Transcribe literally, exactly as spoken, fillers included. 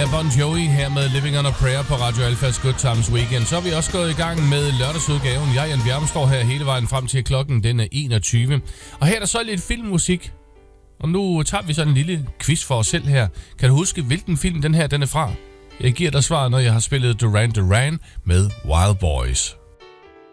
er Bon Jovi her med Living on a Prayer på Radio Alphas Good Times Weekend. Så er vi også gået i gang med lørdagsudgaven. Jeg, Jan Bjerm, står her hele vejen frem til klokken, den er enogtyve. Og her er der så lidt filmmusik. Og nu tager vi sådan en lille quiz for os selv her. Kan du huske, hvilken film den her den er fra? Jeg giver dig svar, når jeg har spillet Duran Duran med Wild Boys.